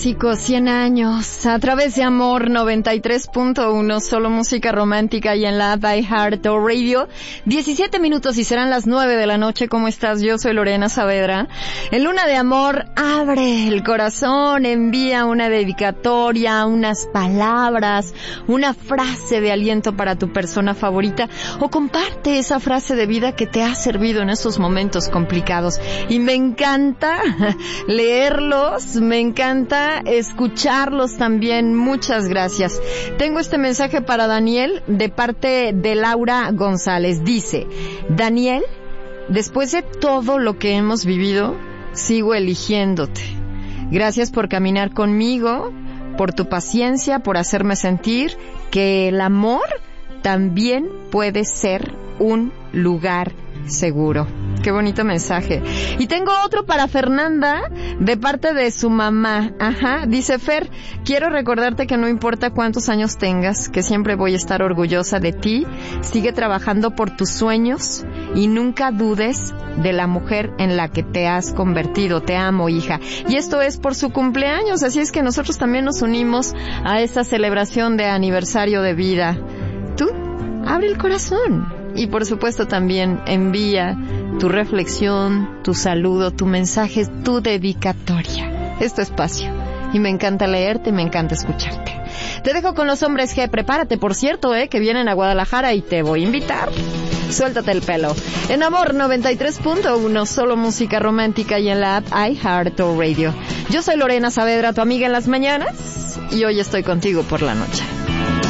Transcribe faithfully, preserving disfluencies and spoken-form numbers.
Chicos, cien años, a través de Amor noventa y tres punto uno, solo música romántica y en la app iHeartRadio. diecisiete minutos y serán las nueve de la noche. ¿Cómo estás? Yo soy Lorena Saavedra. En Luna de Amor, abre el corazón, envía una dedicatoria, unas palabras, una frase de aliento para tu persona favorita o comparte esa frase de vida que te ha servido en esos momentos complicados. Y me encanta leerlos, me encanta escucharlos también. Muchas gracias. Tengo este mensaje para Daniel de parte de Laura González. Dice: Daniel, después de todo lo que hemos vivido, sigo eligiéndote. Gracias por caminar conmigo, por tu paciencia, por hacerme sentir que el amor también puede ser un lugar seguro. Qué bonito mensaje. Y tengo otro para Fernanda de parte de su mamá. Ajá, dice: Fer, quiero recordarte que no importa cuántos años tengas, que siempre voy a estar orgullosa de ti. Sigue trabajando por tus sueños y nunca dudes de la mujer en la que te has convertido. Te amo, hija. Y esto es por su cumpleaños, así es que nosotros también nos unimos a esta celebración de aniversario de vida. Tú, abre el corazón. Y por supuesto también envía tu reflexión, tu saludo, tu mensaje, tu dedicatoria. Es tu espacio. Y me encanta leerte, me encanta escucharte. Te dejo con los hombres G. Prepárate, por cierto, eh, que vienen a Guadalajara y te voy a invitar. Suéltate el pelo. En Amor noventa y tres punto uno, solo música romántica y en la app iHeartRadio. Yo soy Lorena Saavedra, tu amiga en las mañanas, y hoy estoy contigo por la noche.